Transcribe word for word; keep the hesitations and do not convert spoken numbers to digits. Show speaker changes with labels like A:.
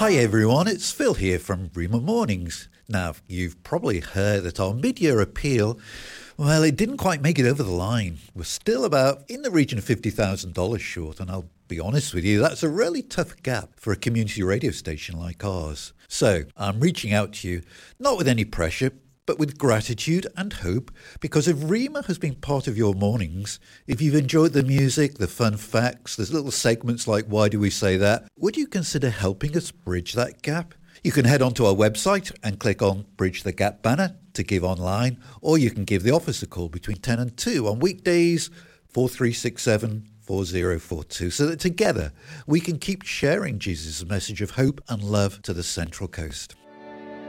A: Hi everyone, it's Phil here from Rima Mornings. Now, you've probably heard that our mid-year appeal, well, it didn't quite make it over the line. We're still about in the region of fifty thousand dollars short, and I'll be honest with you, that's a really tough gap for a community radio station like ours. So, I'm reaching out to you, not with any pressure, but with gratitude and hope, because if Rima has been part of your mornings, if you've enjoyed the music, the fun facts, there's little segments like Why Do We Say That, would you consider helping us bridge that gap? You can head onto our website and click on Bridge the Gap banner to give online, or you can give the office a call between ten and two on weekdays, four three six seven, four zero four two, so that together we can keep sharing Jesus' message of hope and love to the Central Coast.